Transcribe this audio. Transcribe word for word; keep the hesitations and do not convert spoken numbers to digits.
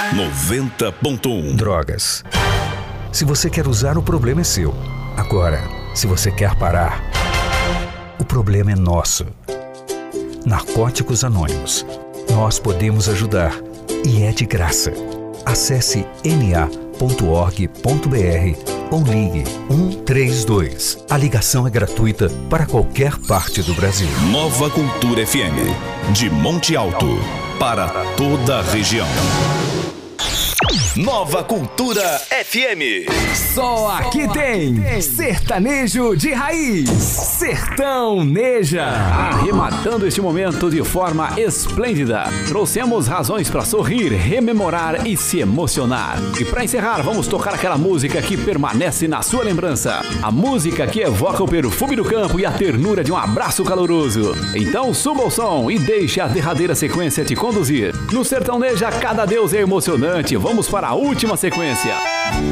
noventa ponto um. Drogas. Se você quer usar, o problema é seu. Agora, se você quer parar, o problema é nosso. Narcóticos Anônimos. Nós podemos ajudar e é de graça. Acesse n a ponto org ponto b r ou ligue um três dois. A ligação é gratuita para qualquer parte do Brasil. Nova Cultura F M, de Monte Alto, para toda a região. Nova Cultura F M. Só aqui tem sertanejo de raiz, Sertão Neja. Arrematando este momento de forma esplêndida, trouxemos razões para sorrir, rememorar e se emocionar. E para encerrar, vamos tocar aquela música que permanece na sua lembrança. A música que evoca o perfume do campo e a ternura de um abraço caloroso. Então suba o som e deixe a derradeira sequência te conduzir. No Sertão Neja, cada deus é emocionante. Vamos para a última sequência.